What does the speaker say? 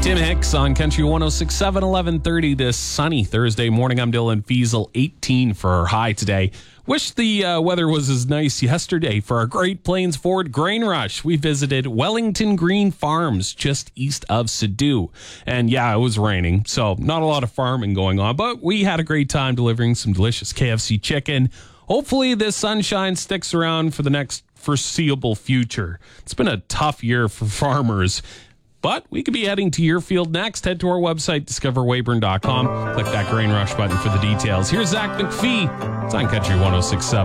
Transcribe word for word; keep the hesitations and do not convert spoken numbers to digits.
Tim Hicks on Country one oh six point seven, eleven thirty this sunny Thursday morning. I'm Dylan Fiesel, eighteen for our high today. Wish the uh, weather was as nice yesterday for our Great Plains Ford Grain Rush. We visited Wellington Green Farms just east of Sado. And yeah, it was raining, so not a lot of farming going on, but we had a great time delivering some delicious K F C chicken. Hopefully this sunshine sticks around for the next foreseeable future. It's been a tough year for farmers. But we could be heading to your field next. Head to our website, discover weyburn dot com. Click that Grain Rush button for the details. Here's Zach McPhee. It's on Country one oh six point seven.